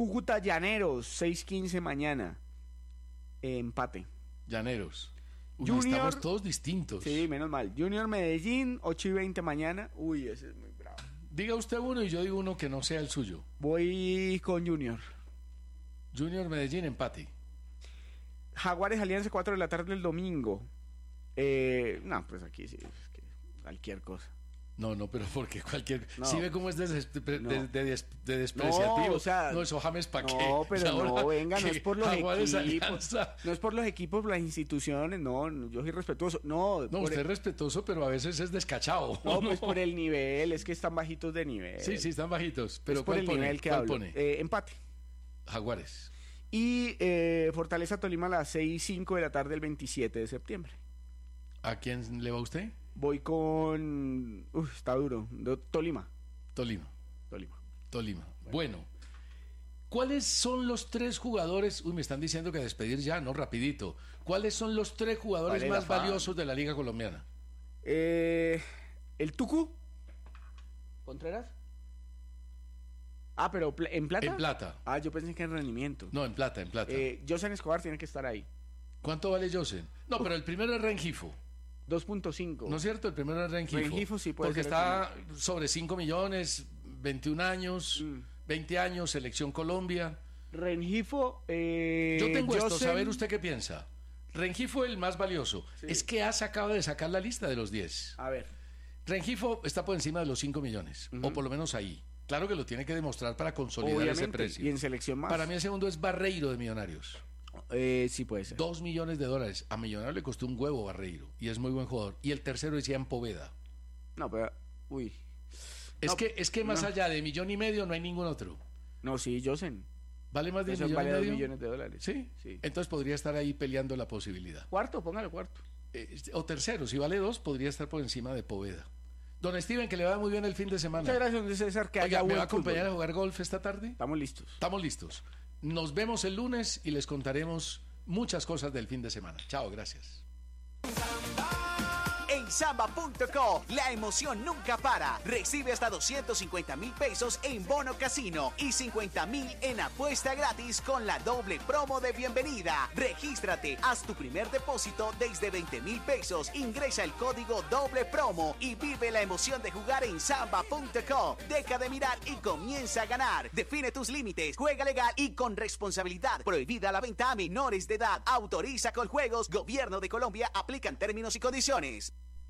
Cúcuta Llaneros, 6:15 mañana. Empate. Llaneros. Uy, Junior, estamos todos distintos. Sí, menos mal. Junior Medellín, 8:20 mañana. Uy, ese es muy bravo. Diga usted uno y yo digo uno que no sea el suyo. Voy con Junior. Junior Medellín, empate. Jaguares Alianza, 4 de la tarde el domingo. No, pues aquí sí, es que cualquier cosa. No, pero porque cualquier... No. ¿Sí ve cómo es de despreciativo? No, o sea, no, eso James, ¿para qué? No, pero no, venga, no es por los Jaguares, equipos. Alianza. No es por los equipos, las instituciones, no, yo soy respetuoso. No, No, usted es respetuoso, pero a veces es descachado. No, pues por el nivel, es que están bajitos de nivel. Sí, están bajitos. Pero es por el nivel que hablo. Empate. Jaguares. Y Fortaleza Tolima a las 6:05 de la tarde el 27 de septiembre. ¿A quién le va usted? Voy con... está duro. Tolima. Tolima. Bueno. ¿Cuáles son los 3 jugadores? Uy, me están diciendo que despedir ya, no, rapidito. ¿Cuáles son los 3 jugadores más valiosos de la Liga Colombiana? El Tucu. ¿Contreras? Pero ¿en plata? En plata. Yo pensé que en rendimiento. No, en plata. Josen Escobar tiene que estar ahí. ¿Cuánto vale Josen? No, pero el primero es Rengifo. 2.5. ¿No es cierto? El primero es Rengifo. Rengifo sí puede porque ser. Porque está sobre 5 millones, 21 años, 20 años, Selección Colombia. Rengifo, yo tengo esto, ¿saber usted qué piensa? Rengifo el más valioso. Sí. Es que acaba de sacar la lista de los 10. A ver. Rengifo está por encima de los 5 millones, o por lo menos ahí. Claro que lo tiene que demostrar para consolidar obviamente, ese precio. Y en selección más. Para mí el segundo es Barreiro de Millonarios. Sí puede ser. $2 millones. A Millonarios le costó un huevo Barreiro y es muy buen jugador. Y el tercero es Ian Poveda. No, pero Es que más allá de $1,5 millones no hay ningún otro. No, sí, Josen. ¿Vale más de $1,5 millones? Vale $2 millones. ¿Sí? Entonces podría estar ahí peleando la posibilidad. Póngale cuarto. O tercero, si vale 2, podría estar por encima de Poveda. Don Steven, que le va muy bien el fin de semana. Muchas gracias, don César. Oiga, ¿me va a acompañar a jugar golf esta tarde? Estamos listos. Nos vemos el lunes y les contaremos muchas cosas del fin de semana. Chao, gracias. En Samba.co, la emoción nunca para. Recibe hasta 250,000 pesos en bono casino y 50,000 en apuesta gratis con la doble promo de bienvenida. Regístrate, haz tu primer depósito desde 20,000 pesos, ingresa el código doble promo y vive la emoción de jugar en Samba.co. Deja de mirar y comienza a ganar. Define tus límites, juega legal y con responsabilidad. Prohibida la venta a menores de edad. Autoriza con juegos. Gobierno de Colombia. Aplican términos y condiciones.